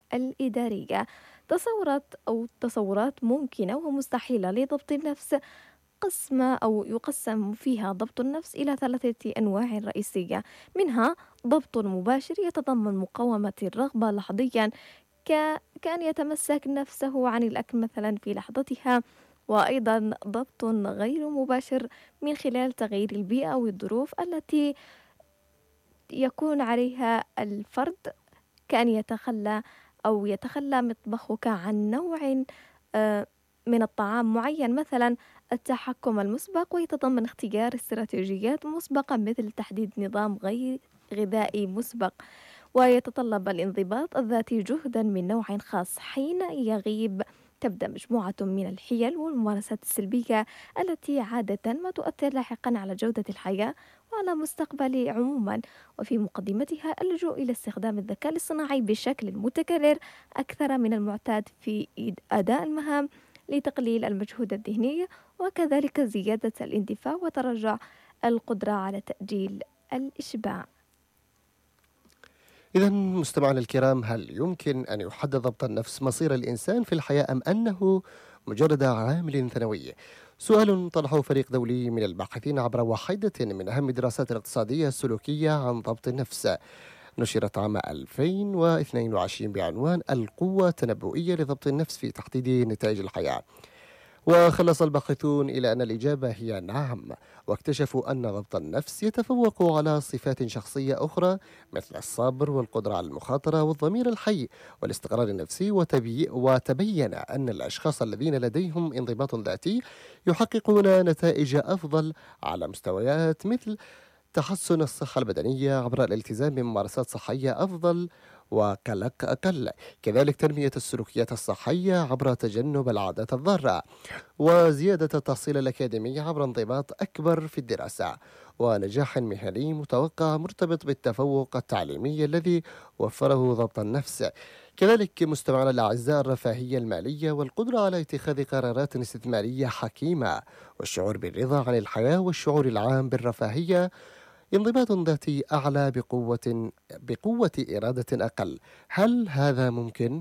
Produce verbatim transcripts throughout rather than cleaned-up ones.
الإدارية. تصورات أو تصورات ممكنة ومستحيلة لضبط النفس قسمة أو يقسم فيها ضبط النفس إلى ثلاثة أنواع رئيسية، منها ضبط مباشر يتضمن مقاومة الرغبة لحظيا، ك- كأن يتمسك نفسه عن الأكل مثلا في لحظتها، وأيضا ضبط غير مباشر من خلال تغيير البيئة والظروف التي يكون عليها الفرد، كأن يتخلى أو يتخلى مطبخك عن نوع آه، من الطعام معين، مثلا التحكم المسبق، ويتضمن اختيار استراتيجيات مسبقة مثل تحديد نظام غير غذائي مسبق. ويتطلب الانضباط الذاتي جهدا من نوع خاص حين يغيب. تبدأ مجموعة من الحيل والممارسات السلبية التي عادة ما تؤثر لاحقا على جودة الحياة وعلى مستقبل عموما، وفي مقدمتها اللجوء إلى استخدام الذكاء الاصطناعي بشكل متكرر أكثر من المعتاد في إيد- أداء المهام لتقليل المجهود الذهني، وكذلك زيادة الاندفاع وتراجع القدرة على تأجيل الإشباع. إذا مستمعنا الكرام، هل يمكن أن يحدد ضبط النفس مصير الإنسان في الحياة أم أنه مجرد عامل ثانوي؟ سؤال طرحه فريق دولي من الباحثين عبر واحدة من أهم الدراسات الاقتصادية السلوكية عن ضبط النفس، نشرت عام ألفين واثنين وعشرين بعنوان القوة التنبؤية لضبط النفس في تحديد نتائج الحياة. وخلص الباحثون إلى أن الإجابة هي نعم، واكتشفوا أن ضبط النفس يتفوق على صفات شخصية أخرى مثل الصبر والقدرة على المخاطرة والضمير الحي والاستقرار النفسي، وتبي وتبين أن الأشخاص الذين لديهم انضباط ذاتي يحققون نتائج أفضل على مستويات مثل تحسن الصحة البدنية عبر الالتزام بممارسات صحية أفضل وقلق أقل، كذلك تنمية السلوكيات الصحية عبر تجنب العادات الضارة، وزيادة التحصيل الأكاديمي عبر انضباط أكبر في الدراسة، ونجاح مهني متوقع مرتبط بالتفوق التعليمي الذي وفره ضبط النفس. كذلك مستمعنا الأعزاء، الرفاهية المالية والقدرة على اتخاذ قرارات استثمارية حكيمة والشعور بالرضا عن الحياة والشعور العام بالرفاهية، انضباط ذاتي أعلى بقوة بقوة إرادة أقل. هل هذا ممكن؟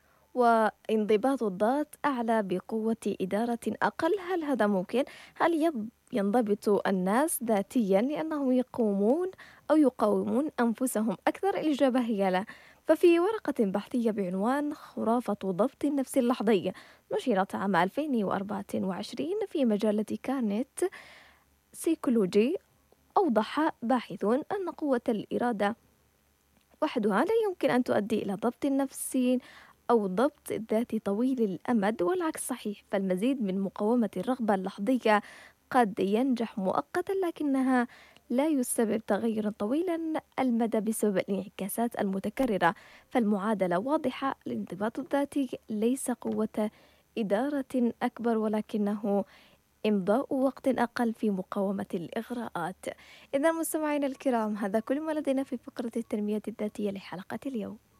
وانضباط الضغط أعلى بقوة إدارة أقل، هل هذا ممكن؟ هل يض- ينضبط الناس ذاتيا لأنهم يقومون أو يقاومون أنفسهم أكثر؟ الإجابة هي لا. ففي ورقة بحثية بعنوان خرافة ضبط النفس اللحظي، نشرت عام ألفين وأربعة وعشرين في مجلة كارنيت سيكولوجي، أوضح باحثون أن قوة الإرادة وحدها لا يمكن أن تؤدي إلى ضبط نفسي أو ضبط ذاتي طويل الأمد، والعكس صحيح. فالمزيد من مقاومة الرغبة اللحظية قد ينجح مؤقتا، لكنها لا يسبب تغيرا طويلا المدى بسبب الانعكاسات المتكررة. فالمعادلة واضحة، الانضباط الذاتي ليس قوة إدارة أكبر، ولكنه إمضاء وقت أقل في مقاومة الإغراءات. إذا مستمعينا الكرام، هذا كل ما لدينا في فقرة التنمية الذاتية لحلقة اليوم.